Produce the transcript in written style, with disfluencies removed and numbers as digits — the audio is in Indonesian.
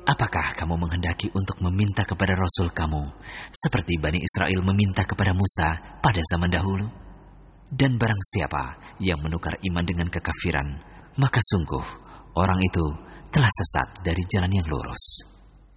Apakah kamu menghendaki untuk meminta kepada Rasul kamu seperti Bani Israel meminta kepada Musa pada zaman dahulu? Dan barang siapa yang menukar iman dengan kekafiran, maka sungguh orang itu telah sesat dari jalan yang lurus.